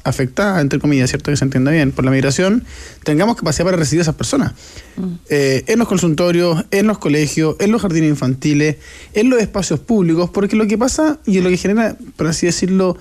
afectadas, entre comillas, ¿cierto? Que se entienda bien, por la migración, tengamos capacidad para recibir a esas personas. En los consultorios, en los colegios, en los jardines infantiles, en los espacios públicos, porque lo que pasa y lo que genera, por así decirlo,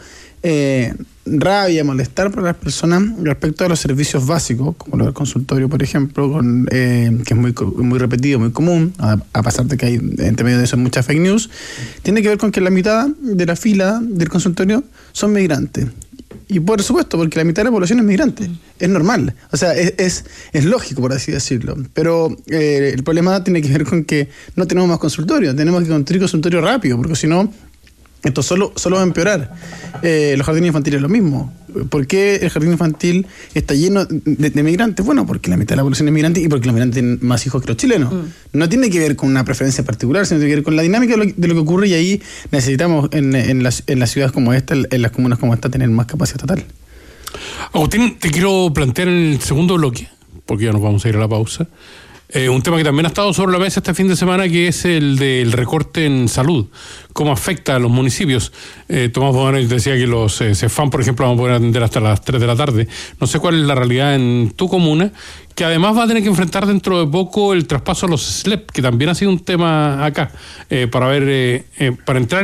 rabia, malestar para las personas respecto a los servicios básicos, como lo del consultorio, por ejemplo, que es muy repetido, muy común, a pesar de que hay entre medio de eso muchas fake news, tiene que ver con que la mitad de la fila del consultorio son migrantes. Y por supuesto, porque la mitad de la población es migrante. Es normal. O sea, es lógico, por así decirlo. Pero el problema tiene que ver con que no tenemos más consultorios. Tenemos que construir consultorios rápido, porque si no, esto solo va a empeorar. Los jardines infantiles es lo mismo. ¿Por qué el jardín infantil está lleno de migrantes? Bueno, porque la mitad de la población es migrante y porque los migrantes tienen más hijos que los chilenos. No tiene que ver con una preferencia particular, sino tiene que ver con la dinámica de lo que ocurre, y ahí necesitamos en las ciudades como esta, en las comunas como esta, tener más capacidad estatal. Agustín, te quiero plantear en el segundo bloque, porque ya nos vamos a ir a la pausa, un tema que también ha estado sobre la mesa este fin de semana, que es el del recorte en salud, cómo afecta a los municipios. Tomás Bodanovich decía que los CEFAM, por ejemplo, van a poder atender hasta las 3 de la tarde. No sé cuál es la realidad en tu comuna, que además va a tener que enfrentar dentro de poco el traspaso a los SLEP, que también ha sido un tema acá, para entrar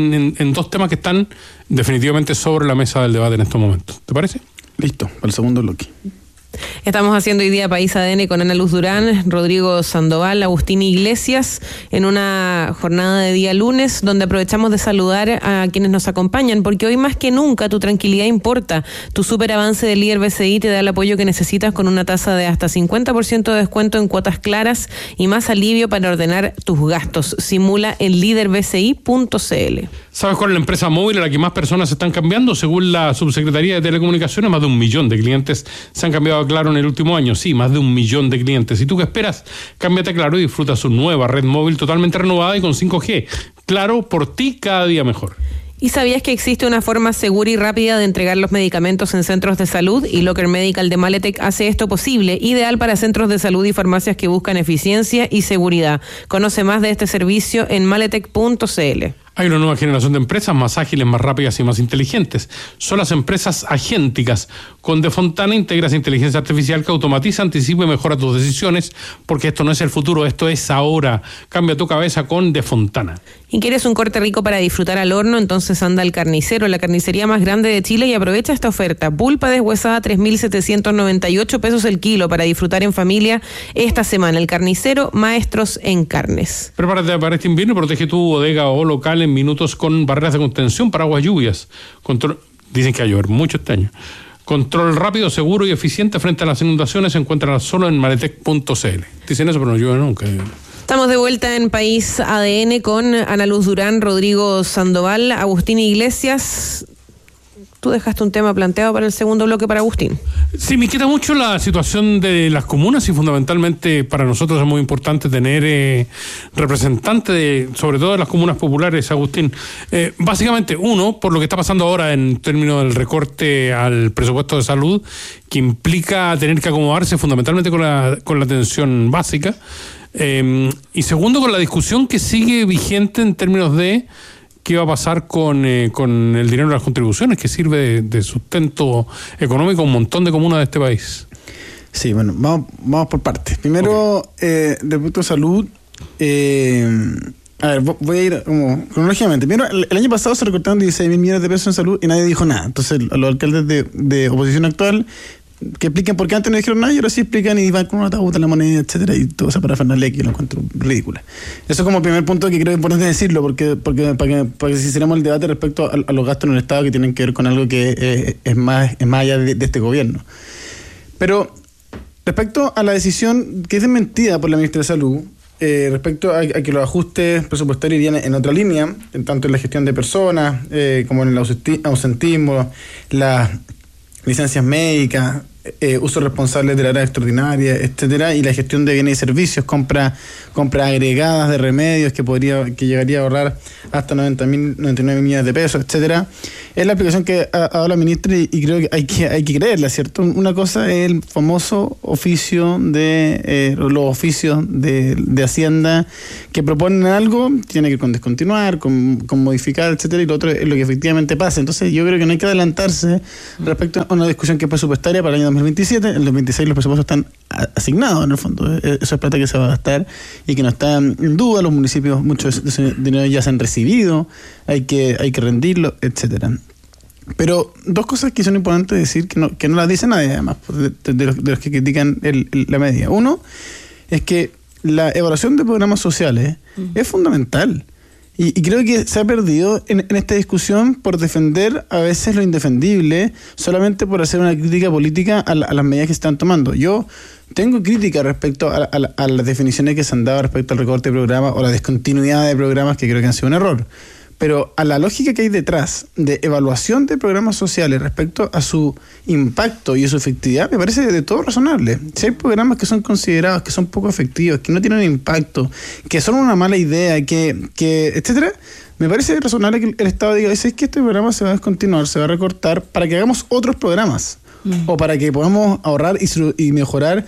en dos temas que están definitivamente sobre la mesa del debate en estos momentos. ¿Te parece? Listo, para el segundo bloque. Estamos haciendo hoy día País ADN con Ana Luz Durán, Rodrigo Sandoval, Agustín Iglesias, en una jornada de día lunes, donde aprovechamos de saludar a quienes nos acompañan, porque hoy más que nunca tu tranquilidad importa. Tu super avance del líder BCI te da el apoyo que necesitas, con una tasa de hasta 50% de descuento en cuotas claras y más alivio para ordenar tus gastos. Simula en liderbci.cl. ¿Sabes cuál es la empresa móvil a la que más personas se están cambiando? Según la Subsecretaría de Telecomunicaciones, más de 1 millón de clientes se han cambiado a Claro en el último año. Sí, más de 1 millón de clientes. ¿Y tú qué esperas? Cámbiate a Claro y disfruta su nueva red móvil totalmente renovada y con 5G. Claro, por ti cada día mejor. ¿Y sabías que existe una forma segura y rápida de entregar los medicamentos en centros de salud? Y Locker Medical de Maletec hace esto posible, ideal para centros de salud y farmacias que buscan eficiencia y seguridad. Conoce más de este servicio en maletec.cl. Hay una nueva generación de empresas más ágiles, más rápidas y más inteligentes. Son las empresas agénticas. Con Defontana integras inteligencia artificial que automatiza, anticipa y mejora tus decisiones, porque esto no es el futuro, esto es ahora. Cambia tu cabeza con Defontana. ¿Y quieres un corte rico para disfrutar al horno? Entonces anda al Carnicero, la carnicería más grande de Chile, y aprovecha esta oferta. Pulpa deshuesada, 3.798 pesos el kilo para disfrutar en familia esta semana. El Carnicero, maestros en carnes. Prepárate para este invierno y protege tu bodega o local en minutos con barreras de contención, paraguas, lluvias. Dicen que va a llover mucho este año. Control rápido, seguro y eficiente frente a las inundaciones. Encuéntrala solo en maletec.cl. Dicen eso, pero no llueve nunca. Estamos de vuelta en País ADN con Ana Luz Durán, Rodrigo Sandoval, Agustín Iglesias. Tú dejaste un tema planteado para el segundo bloque para Agustín. Sí, me inquieta mucho la situación de las comunas, y fundamentalmente para nosotros es muy importante tener representantes sobre todo de las comunas populares, Agustín. Básicamente, uno, por lo que está pasando ahora en términos del recorte al presupuesto de salud, que implica tener que acomodarse fundamentalmente con la atención básica. Y segundo, con la discusión que sigue vigente en términos de qué va a pasar con el dinero de las contribuciones, que sirve de sustento económico a un montón de comunas de este país. Sí, bueno, vamos por partes. Primero, respecto a salud, a ver, voy a ir como cronológicamente. Primero, el año pasado se recortaron 16.000 millones de pesos en salud y nadie dijo nada. Entonces, a los alcaldes de oposición actual, que expliquen por qué antes no dijeron nada y ahora sí explican y van con una tabla en la moneda, etcétera, y todo eso para Fernández, que lo encuentro ridícula. Eso como primer punto que creo que es importante decirlo, porque para que si hiciéramos el debate respecto a los gastos en el Estado, que tienen que ver con algo que es más allá de este gobierno. Pero respecto a la decisión que es desmentida por la ministra de Salud, respecto a que los ajustes presupuestarios irían en otra línea, tanto en la gestión de personas como en el ausentismo, las licencias médicas, uso responsable de la área extraordinaria, etcétera, y la gestión de bienes y servicios, compra agregadas de remedios que llegaría a ahorrar hasta 99 millones de pesos, etcétera. Es la aplicación que ha dado la ministra y creo que hay que creerla, ¿cierto? Una cosa es el famoso oficio los oficios de Hacienda que proponen algo, tiene que ver con descontinuar, con modificar, etcétera, y lo otro es lo que efectivamente pasa. Entonces yo creo que no hay que adelantarse respecto a una discusión que es presupuestaria para el año 2027. En el 2026 los presupuestos están asignados, en el fondo. Eso es plata que se va a gastar y que no está en duda. Los municipios, muchos de ese dinero ya se han recibido, hay que rendirlo, etcétera. Pero dos cosas que son importantes decir, que no las dice nadie, además, de los que critican la media. Uno, es que la evaluación de programas sociales es fundamental. Y creo que se ha perdido en esta discusión por defender a veces lo indefendible, solamente por hacer una crítica política a las medidas que se están tomando. Yo tengo crítica respecto a las definiciones que se han dado respecto al recorte de programas o la discontinuidad de programas, que creo que han sido un error. Pero a la lógica que hay detrás de evaluación de programas sociales respecto a su impacto y a su efectividad, me parece de todo razonable. Si hay programas que son considerados que son poco efectivos, que no tienen impacto, que son una mala idea, que etcétera, me parece razonable que el Estado diga, es que este programa se va a descontinuar, se va a recortar para que hagamos otros programas o para que podamos ahorrar y mejorar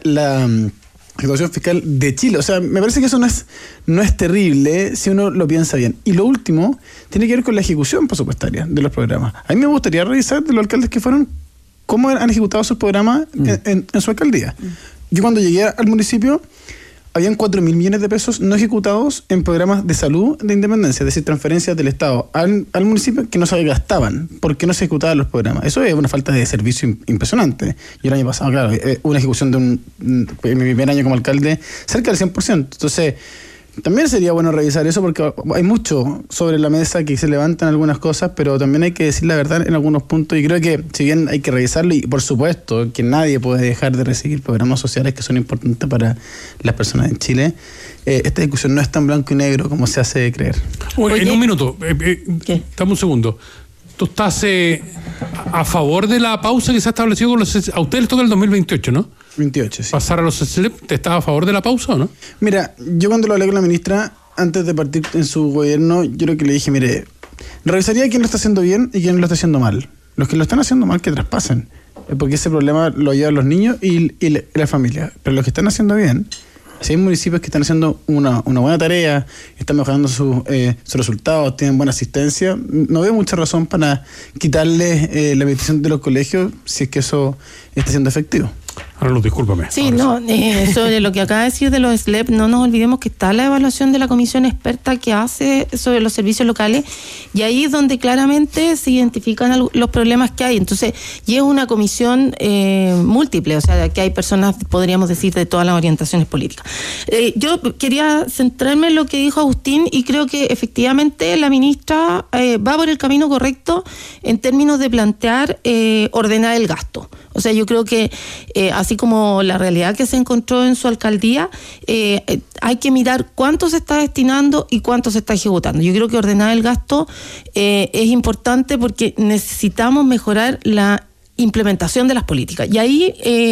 la situación fiscal de Chile. O sea, me parece que eso no es terrible si uno lo piensa bien. Y lo último tiene que ver con la ejecución presupuestaria de los programas. A mí me gustaría revisar de los alcaldes que fueron cómo han ejecutado sus programas en su alcaldía. Yo cuando llegué al municipio habían 4.000 millones de pesos no ejecutados en programas de salud de independencia, es decir, transferencias del Estado al municipio que no se gastaban porque no se ejecutaban los programas. Eso es una falta de servicio impresionante. Y el año pasado, claro, una ejecución en mi primer año como alcalde cerca del 100%. Entonces, también sería bueno revisar eso porque hay mucho sobre la mesa que se levantan algunas cosas, pero también hay que decir la verdad en algunos puntos, y creo que si bien hay que revisarlo, y por supuesto que nadie puede dejar de recibir programas sociales que son importantes para las personas en Chile, esta discusión no es tan blanco y negro como se hace creer. Oye, en un minuto, dame un segundo. ¿Tú estás a favor de la pausa que se ha establecido con los... A ustedes les toca el 2028, ¿no? 28, sí. Pasar a los SLEP, ¿te estás a favor de la pausa o no? Mira, yo cuando lo hablé con la ministra, antes de partir en su gobierno, yo lo que le dije, mire, revisaría quién lo está haciendo bien y quién lo está haciendo mal. Los que lo están haciendo mal, que traspasen, porque ese problema lo llevan los niños y la familia. Pero los que están haciendo bien, si hay municipios que están haciendo una buena tarea, están mejorando sus resultados, tienen buena asistencia, no veo mucha razón para quitarles la habilitación de los colegios si es que eso está siendo efectivo. Ahora discúlpame. Sí, sobre lo que acaba de decir de los SLEP, no nos olvidemos que está la evaluación de la comisión experta que hace sobre los servicios locales, y ahí es donde claramente se identifican los problemas que hay. Entonces, y es una comisión múltiple, o sea, que hay personas, podríamos decir, de todas las orientaciones políticas. Yo quería centrarme en lo que dijo Agustín, y creo que efectivamente la ministra va por el camino correcto en términos de plantear ordenar el gasto. O sea, yo creo que así como la realidad que se encontró en su alcaldía, hay que mirar cuánto se está destinando y cuánto se está ejecutando. Yo creo que ordenar el gasto es importante porque necesitamos mejorar la implementación de las políticas. Y ahí,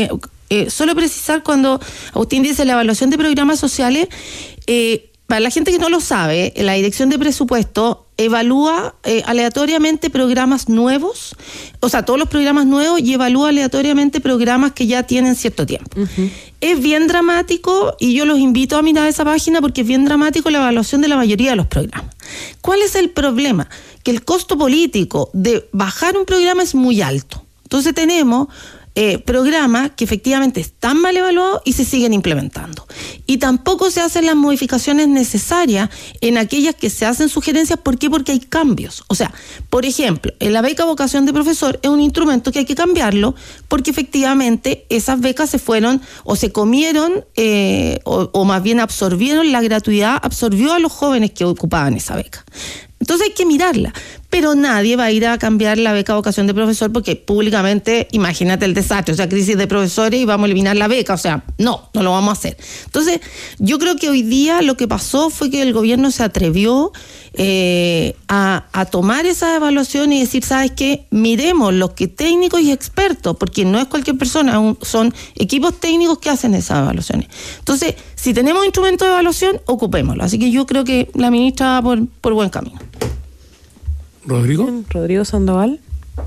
solo precisar cuando Agustín dice la evaluación de programas sociales, para la gente que no lo sabe, la Dirección de Presupuesto evalúa aleatoriamente programas nuevos, o sea, todos los programas nuevos, y evalúa aleatoriamente programas que ya tienen cierto tiempo. Uh-huh. Es bien dramático, y yo los invito a mirar esa página porque es bien dramático la evaluación de la mayoría de los programas. ¿Cuál es el problema? Que el costo político de bajar un programa es muy alto. Entonces tenemos programas que efectivamente están mal evaluados y se siguen implementando. Y tampoco se hacen las modificaciones necesarias en aquellas que se hacen sugerencias. ¿Por qué? Porque hay cambios. O sea, por ejemplo, en la beca vocación de profesor es un instrumento que hay que cambiarlo porque efectivamente esas becas se fueron o se comieron o más bien absorbieron, la gratuidad absorbió a los jóvenes que ocupaban esa beca. Entonces hay que mirarla. pero nadie va a ir a cambiar la beca vocación de profesor porque públicamente, imagínate el desastre, o sea, crisis de profesores y vamos a eliminar la beca, o sea, no lo vamos a hacer. Entonces, yo creo que hoy día lo que pasó fue que el gobierno se atrevió a tomar esa evaluación y decir, ¿sabes qué? Miremos los que técnicos y expertos, porque no es cualquier persona, son equipos técnicos que hacen esas evaluaciones. Entonces, si tenemos instrumentos de evaluación, ocupémoslo. Así que yo creo que la ministra va por buen camino. Rodrigo Sandoval.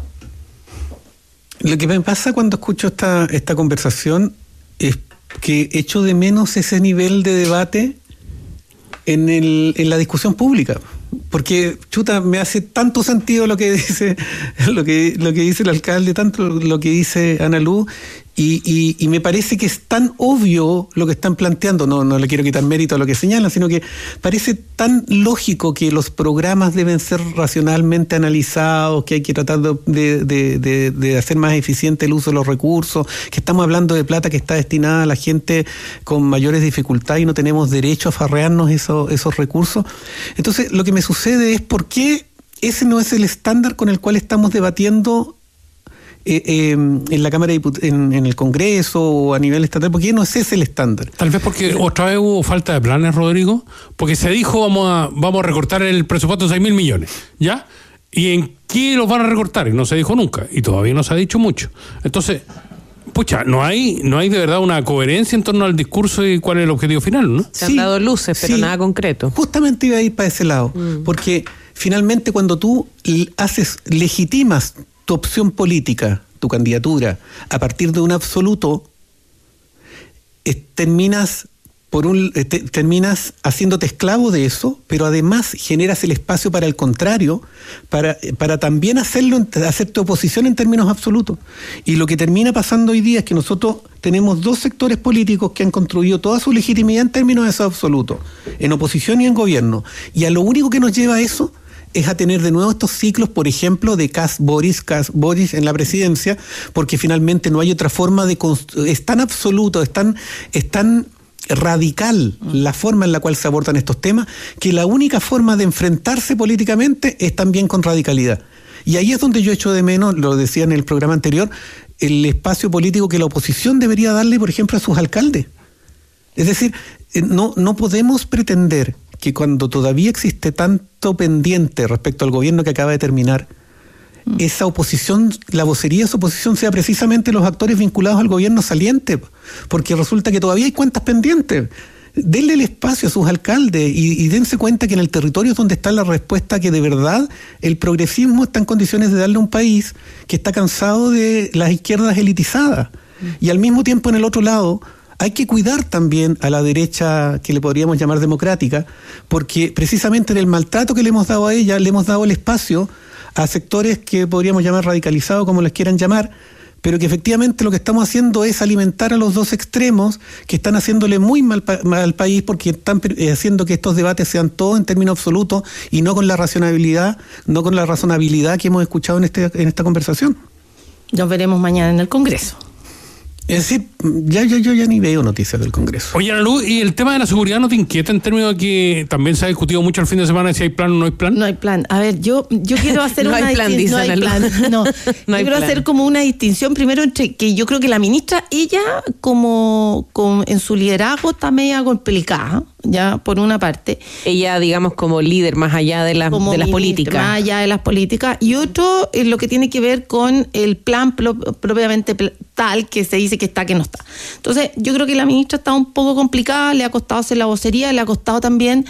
Lo que me pasa cuando escucho esta conversación es que echo de menos ese nivel de debate en la discusión pública. Porque, me hace tanto sentido lo que dice el alcalde, tanto lo que dice Ana Luz, y me parece que es tan obvio lo que están planteando. No le quiero quitar mérito a lo que señalan, sino que parece tan lógico que los programas deben ser racionalmente analizados, que hay que tratar de hacer más eficiente el uso de los recursos, que estamos hablando de plata que está destinada a la gente con mayores dificultades y no tenemos derecho a farrearnos esos recursos. Entonces, lo que me sucede es por qué ese no es el estándar con el cual estamos debatiendo en la Cámara de Diputados, en el Congreso o a nivel estatal. ¿Por qué no es ese el estándar? Tal vez porque otra vez hubo falta de planes, Rodrigo, porque se dijo vamos a recortar el presupuesto de 6.000 millones, ¿ya? ¿Y en qué los van a recortar? Y no se dijo nunca, y todavía no se ha dicho mucho. Entonces, no hay de verdad una coherencia en torno al discurso y cuál es el objetivo final, ¿no? Se han dado luces, pero nada concreto. Justamente iba a ir para ese lado, porque finalmente cuando tú legitimas tu opción política, tu candidatura, a partir de un absoluto, terminas haciéndote esclavo de eso, pero además generas el espacio para el contrario, para también hacerte oposición en términos absolutos. Y lo que termina pasando hoy día es que nosotros tenemos dos sectores políticos que han construido toda su legitimidad en términos de esos absolutos, en oposición y en gobierno. Y a lo único que nos lleva a eso es a tener de nuevo estos ciclos, por ejemplo, de Boris en la presidencia, porque finalmente no hay otra forma es tan absoluto, es tan radical la forma en la cual se abordan estos temas, que la única forma de enfrentarse políticamente es también con radicalidad. Y ahí es donde yo echo de menos, lo decía en el programa anterior, el espacio político que la oposición debería darle, por ejemplo, a sus alcaldes. Es decir, no podemos pretender que cuando todavía existe tanto pendiente respecto al gobierno que acaba de terminar, esa oposición, la vocería de esa oposición sea precisamente los actores vinculados al gobierno saliente, porque resulta que todavía hay cuentas pendientes. Denle el espacio a sus alcaldes y dense cuenta que en el territorio es donde está la respuesta, que de verdad el progresismo está en condiciones de darle a un país que está cansado de las izquierdas elitizadas. Y al mismo tiempo, en el otro lado, hay que cuidar también a la derecha, que le podríamos llamar democrática, porque precisamente en el maltrato que le hemos dado a ella, le hemos dado el espacio a sectores que podríamos llamar radicalizados, como les quieran llamar, pero que efectivamente lo que estamos haciendo es alimentar a los dos extremos que están haciéndole muy mal al país, porque están haciendo que estos debates sean todos en términos absolutos y no con la razonabilidad que hemos escuchado en esta conversación. Nos veremos mañana en el Congreso. Es decir, yo ya ni veo noticias del Congreso. Oye, Ana Luz, ¿y el tema de la seguridad no te inquieta en términos de que también se ha discutido mucho el fin de semana si hay plan o no hay plan? No hay plan. A ver, yo quiero hacer no hay plan, dice Ana Luz. No, yo quiero hacer como una distinción primero entre que yo creo que la ministra, ella como en su liderazgo está media complicada, ya por una parte. Ella, digamos, como líder más allá de las políticas. Más allá de las políticas. Y otro es lo que tiene que ver con el plan propiamente tal, que se dice que está, que no está. Entonces, yo creo que la ministra está un poco complicada, le ha costado hacer la vocería, le ha costado también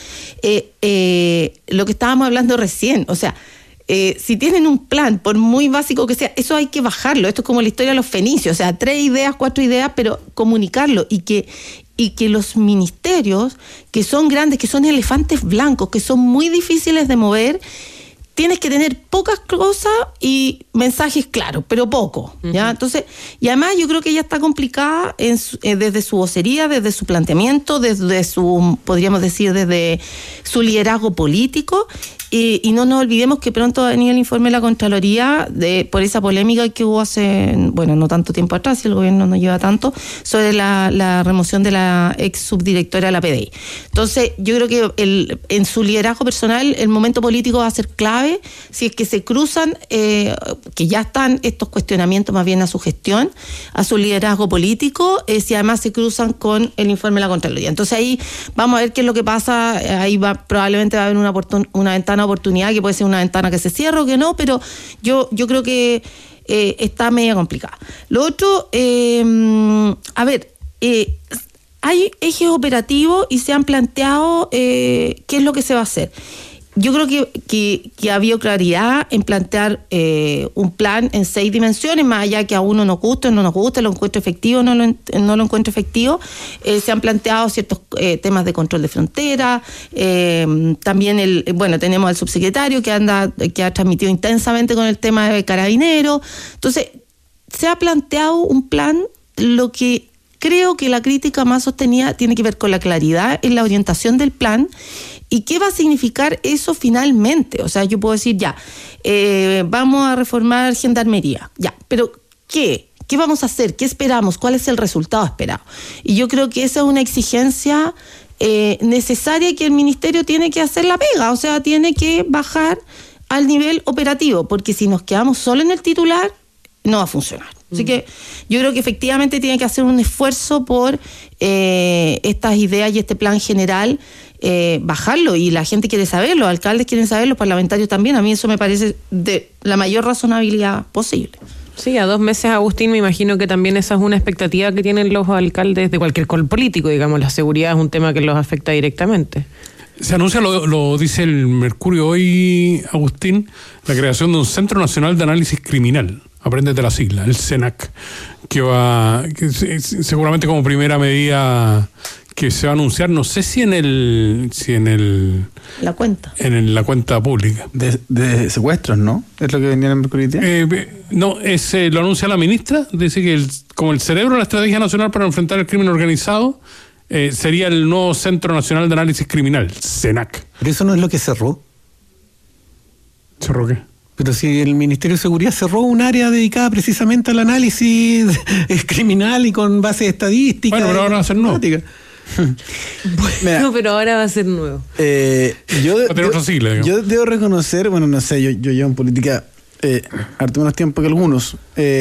lo que estábamos hablando recién. O sea, si tienen un plan, por muy básico que sea, eso hay que bajarlo. Esto es como la historia de los fenicios, o sea, 3 ideas, 4 ideas, pero comunicarlo y que los ministerios, que son grandes, que son elefantes blancos, que son muy difíciles de mover, tienes que tener pocas cosas y mensajes claros, pero poco, ¿ya? Entonces, y además yo creo que ella está complicada desde su vocería, desde su planteamiento, desde su, podríamos decir, desde su liderazgo político, Y no nos olvidemos que pronto va a venir el informe de la Contraloría por esa polémica que hubo hace, no tanto tiempo atrás, si el gobierno no lleva tanto, sobre la remoción de la ex subdirectora de la PDI. Entonces, yo creo que en su liderazgo personal, el momento político va a ser clave si es que se cruzan, que ya están estos cuestionamientos más bien a su gestión, a su liderazgo político, si además se cruzan con el informe de la Contraloría. Entonces ahí vamos a ver qué es lo que pasa, ahí probablemente va a haber una ventana de oportunidad, que puede ser una ventana que se cierre o que no, pero yo creo que está media complicada. Lo otro, hay ejes operativos y se han planteado qué es lo que se va a hacer. Yo creo que ha habido claridad en plantear un plan en 6 dimensiones, más allá que a uno nos guste o no nos guste, lo encuentro efectivo o no lo encuentro efectivo. Se han planteado ciertos temas de control de frontera, también tenemos al subsecretario que ha transmitido intensamente con el tema de Carabineros. Entonces, se ha planteado un plan. Lo que creo que la crítica más sostenida tiene que ver con la claridad en la orientación del plan. ¿Y qué va a significar eso finalmente? O sea, yo puedo decir, vamos a reformar Gendarmería. Pero ¿qué? ¿Qué vamos a hacer? ¿Qué esperamos? ¿Cuál es el resultado esperado? Y yo creo que esa es una exigencia necesaria que el Ministerio tiene que hacer la pega. O sea, tiene que bajar al nivel operativo, porque si nos quedamos solo en el titular, no va a funcionar. Así que yo creo que efectivamente tiene que hacer un esfuerzo por estas ideas y este plan general, bajarlo, y la gente quiere saber, los alcaldes quieren saber, los parlamentarios también. A mí eso me parece de la mayor razonabilidad posible. Sí, a 2 meses, Agustín, me imagino que también esa es una expectativa que tienen los alcaldes de cualquier color político, digamos, la seguridad es un tema que los afecta directamente. Se anuncia, lo dice el Mercurio hoy, Agustín, la creación de un Centro Nacional de Análisis Criminal. Apréndete la sigla, el CENAC, que seguramente como primera medida que se va a anunciar, no sé si en la cuenta. En la cuenta pública. De secuestros, ¿no? Es lo que venía en el Mercurio. No, lo anuncia la ministra, dice que como el cerebro de la Estrategia Nacional para enfrentar el crimen organizado, sería el nuevo Centro Nacional de Análisis Criminal, CENAC. ¿Pero eso no es lo que cerró? ¿Cerró qué? Pero si el Ministerio de Seguridad cerró un área dedicada precisamente al análisis criminal y con bases estadísticas. Bueno, pero ahora va a ser nuevo. No, pero ahora va a ser nuevo. Va a tener otra sigla, digamos. Yo debo reconocer, no sé, yo llevo en política harto menos tiempo que algunos,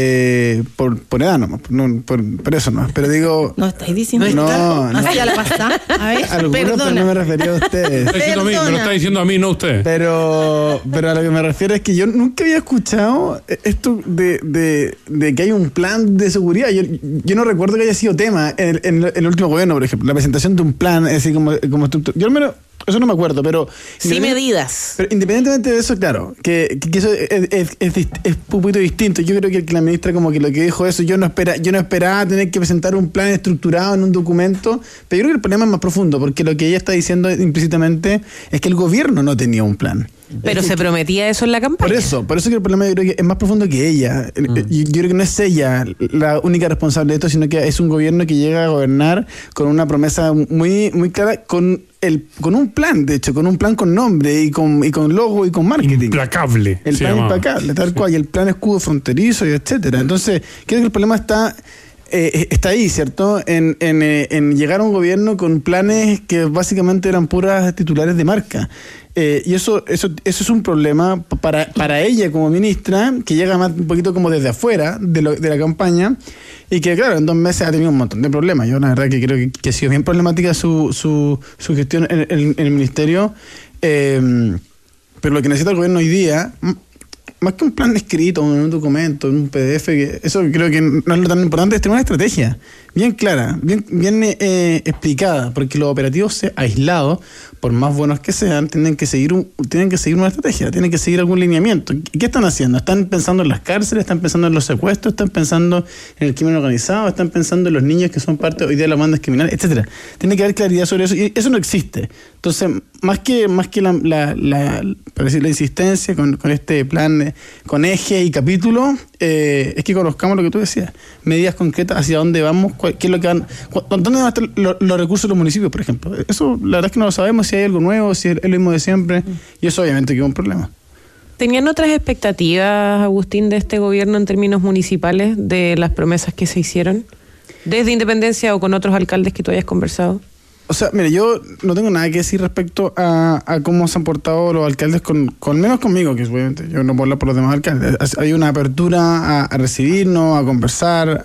por edad nomás, por eso no. Pero digo... No estáis diciendo no. Hacia la pasada. A ver, algunos, perdona. pero no me refería a ustedes. Me lo está diciendo a mí, no a ustedes. Pero a lo que me refiero es que yo nunca había escuchado esto de que hay un plan de seguridad. Yo no recuerdo que haya sido tema en el último gobierno, por ejemplo. La presentación de un plan, es decir, como estructura. Yo al menos eso no me acuerdo, pero... Sí, medidas. Pero independientemente de eso, claro, que eso es un poquito distinto. Yo creo que la ministra como que lo que dijo eso, yo no esperaba tener que presentar un plan estructurado en un documento, pero yo creo que el problema es más profundo, porque lo que ella está diciendo implícitamente es que el gobierno no tenía un plan. Pero se prometía eso en la campaña. Por eso que el problema yo creo que es más profundo que ella. Yo creo que no es ella la única responsable de esto, sino que es un gobierno que llega a gobernar con una promesa muy, muy clara, con un plan, de hecho, con un plan con nombre y con logo y con marketing. Implacable. El plan implacable, tal cual, y el plan escudo fronterizo y etcétera. Entonces, creo que el problema está ahí, ¿cierto? En llegar a un gobierno con planes que básicamente eran puras titulares de marca. Y eso es un problema para ella como ministra, que llega más un poquito como desde afuera de la campaña, y que claro, en 2 meses ha tenido un montón de problemas. Yo la verdad que creo que ha sido bien problemática su gestión en el ministerio, pero lo que necesita el gobierno hoy día, más que un plan escrito, en un documento, en un PDF, que eso creo que no es lo tan importante, es tener una estrategia bien clara, bien explicada, porque los operativos aislados, por más buenos que sean, tienen que seguir una estrategia, tienen que seguir algún lineamiento. ¿Qué están haciendo? ¿Están pensando en las cárceles? ¿Están pensando en los secuestros? ¿Están pensando en el crimen organizado? ¿Están pensando en los niños que son parte hoy día de las bandas criminales? Etcétera. Tiene que haber claridad sobre eso, y eso no existe. Entonces, más que la insistencia con este plan con eje y capítulo, es que conozcamos lo que tú decías, medidas concretas hacia dónde vamos, qué es lo que van, dónde van a estar los recursos de los municipios, por ejemplo. Eso la verdad es que no lo sabemos, si hay algo nuevo, si es lo mismo de siempre, y eso obviamente que es un problema. ¿Tenían otras expectativas, Agustín, de este gobierno en términos municipales, de las promesas que se hicieron? ¿Desde Independencia o con otros alcaldes que tú hayas conversado? O sea, mire, yo no tengo nada que decir respecto a cómo se han portado los alcaldes, con menos conmigo, que obviamente yo no puedo hablar por los demás alcaldes. Hay una apertura a recibirnos, a conversar,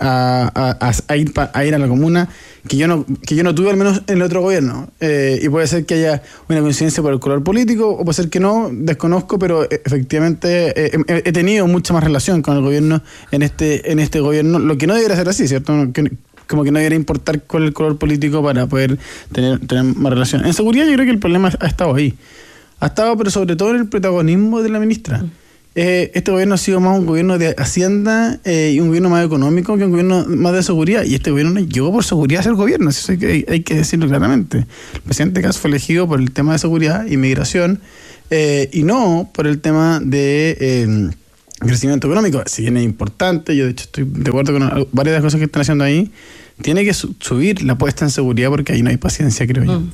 a ir a la comuna, que yo no tuve al menos en el otro gobierno. Y puede ser que haya una coincidencia por el color político, o puede ser que no, desconozco, pero efectivamente he tenido mucha más relación con el gobierno en este gobierno, lo que no debería ser así, ¿cierto? Como que no debería importar cuál es el color político para poder tener más relación. En seguridad yo creo que el problema ha estado ahí. Ha estado, pero sobre todo en el protagonismo de la ministra. Este gobierno ha sido más un gobierno de Hacienda y un gobierno más económico que un gobierno más de seguridad. Y este gobierno no llegó por seguridad a ser gobierno. Eso hay que decirlo claramente. El presidente Kast fue elegido por el tema de seguridad y migración y no por el tema de crecimiento económico. Si bien es importante, yo de hecho estoy de acuerdo con varias de las cosas que están haciendo ahí, tiene que subir la puesta en seguridad porque ahí no hay paciencia, creo yo.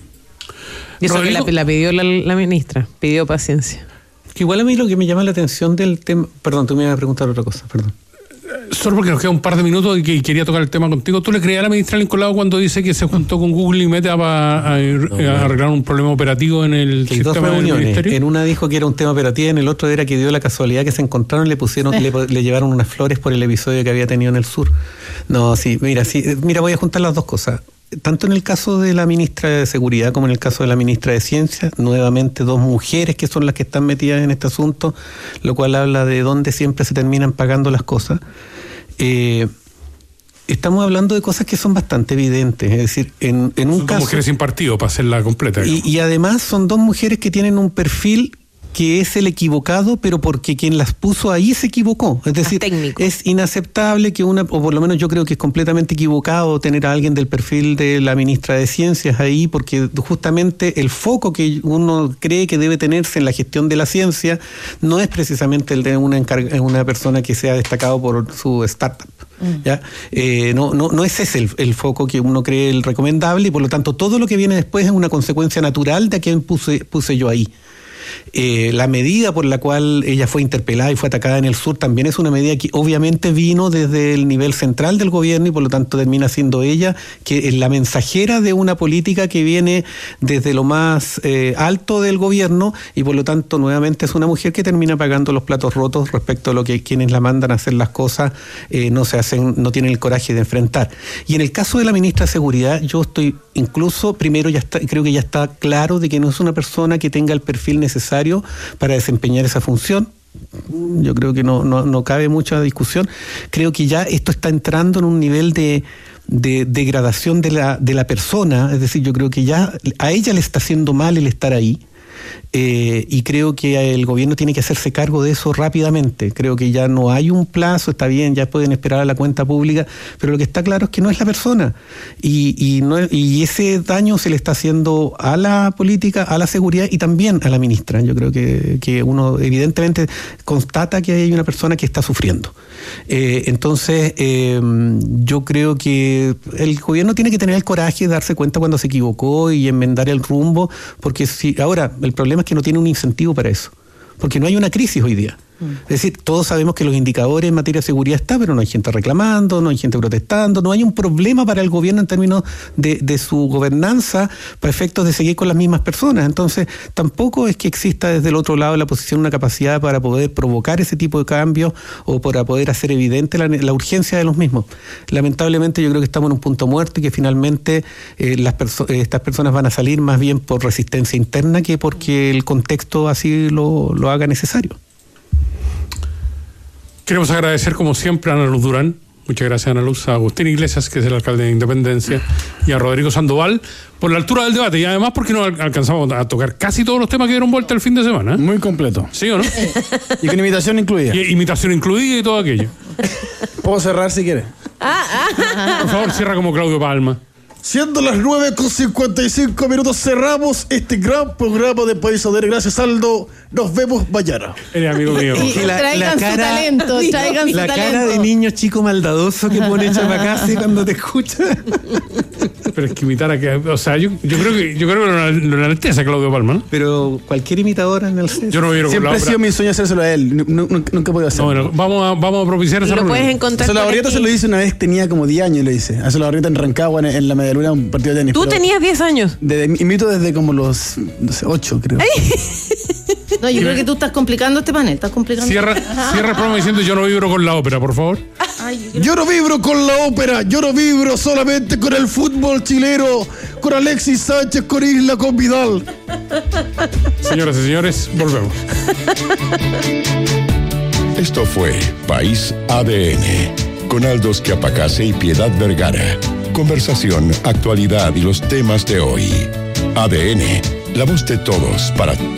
Y eso que la pidió la ministra, pidió paciencia. Que igual a mí lo que me llama la atención del tema... Perdón, tú me ibas a preguntar otra cosa, perdón. Solo porque nos queda un par de minutos y que quería tocar el tema contigo. ¿Tú le creías a la ministra Lincoln Lago cuando dice que se juntó con Google y Meta para arreglar un problema operativo en el sistema del ministerio? En una dijo que era un tema operativo, en el otro era que dio la casualidad que se encontraron y le llevaron unas flores por el episodio que había tenido en el sur. No, sí, mira, voy a juntar las dos cosas. Tanto en el caso de la ministra de Seguridad como en el caso de la ministra de Ciencia, nuevamente dos mujeres que son las que están metidas en este asunto, lo cual habla de dónde siempre se terminan pagando las cosas. Estamos hablando de cosas que son bastante evidentes, es decir, en un son caso... Dos mujeres sin partido, para hacerla completa. Y además son dos mujeres que tienen un perfil que es el equivocado, pero porque quien las puso ahí se equivocó. Es decir, es inaceptable que o por lo menos yo creo que es completamente equivocado tener a alguien del perfil de la ministra de Ciencias ahí, porque justamente el foco que uno cree que debe tenerse en la gestión de la ciencia no es precisamente el de una persona que se ha destacado por su startup. ¿Ya? No es ese el foco que uno cree el recomendable, y por lo tanto todo lo que viene después es una consecuencia natural de a quien puse yo ahí. La medida por la cual ella fue interpelada y fue atacada en el sur también es una medida que obviamente vino desde el nivel central del gobierno, y por lo tanto termina siendo ella que es la mensajera de una política que viene desde lo más alto del gobierno, y por lo tanto nuevamente es una mujer que termina pagando los platos rotos respecto a lo que quienes la mandan a hacer las cosas no tienen el coraje de enfrentar. Y en el caso de la ministra de Seguridad, yo estoy incluso, primero creo que ya está claro de que no es una persona que tenga el perfil necesario para desempeñar esa función. Yo creo que no cabe mucha discusión. Creo que ya esto está entrando en un nivel de degradación de la persona. Es decir, yo creo que ya a ella le está haciendo mal el estar ahí. Y creo que el gobierno tiene que hacerse cargo de eso rápidamente. Creo que ya no hay un plazo, está bien, ya pueden esperar a la cuenta pública, pero lo que está claro es que no es la persona, y ese daño se le está haciendo a la política, a la seguridad y también a la ministra. Yo creo que uno evidentemente constata que hay una persona que está sufriendo. Entonces yo creo que el gobierno tiene que tener el coraje de darse cuenta cuando se equivocó y enmendar el rumbo, porque ahora el problema es que no tiene un incentivo para eso, porque no hay una crisis hoy día. Es decir, todos sabemos que los indicadores en materia de seguridad están, pero no hay gente reclamando, no hay gente protestando, no hay un problema para el gobierno en términos de su gobernanza para efectos de seguir con las mismas personas. Entonces, tampoco es que exista desde el otro lado de la posición una capacidad para poder provocar ese tipo de cambios o para poder hacer evidente la urgencia de los mismos. Lamentablemente yo creo que estamos en un punto muerto y que finalmente estas personas van a salir más bien por resistencia interna que porque el contexto así lo haga necesario. Queremos agradecer como siempre a Ana Luz Durán, muchas gracias Ana Luz, a Agustín Iglesias, que es el alcalde de Independencia, y a Rodrigo Sandoval por la altura del debate, y además porque nos alcanzamos a tocar casi todos los temas que dieron vuelta el fin de semana. Muy completo. ¿Sí o no? Y con imitación incluida. Y imitación incluida y todo aquello. Puedo cerrar si quieres. Por favor, cierra como Claudio Palma. Siendo las 9:55, cerramos este gran programa de País ADN. Gracias, Aldo. Nos vemos mañana. Eres amigo mío. Y traigan su talento, traigan su La talento. cara de niño chico maldadoso que pone Chapacase cuando te escucha. Pero es que imitar a que. O sea, yo creo que lo enaltece a Claudio Palma, ¿no? Pero cualquier imitadora en el centro. Yo no vieron con Siempre la ha sido obra. mi sueño hacérselo a él. Nunca he podido hacerlo. No, bueno, vamos a propiciar esa Lo reunión. puedes encontrar. A Solabarrieta por se lo aquí. hice una vez, tenía como 10 años y lo hice. A Solabarrieta en Rancagua, en la Medialuna, un partido de tenis. Tú pero tenías 10 años. imito desde como los, no sé, 8, creo. No, yo creo que tú estás complicando este panel, estás complicando. Cierra el programa diciendo yo no vibro con la ópera, por favor. Ay, Yo no vibro con la ópera, yo no vibro solamente con el fútbol chileno, con Alexis Sánchez, con Isla, con Vidal. Señoras y señores, volvemos. Esto fue País ADN, con Aldo Schiapacase y Piedad Vergara. Conversación, actualidad y los temas de hoy. ADN, la voz de todos para todos.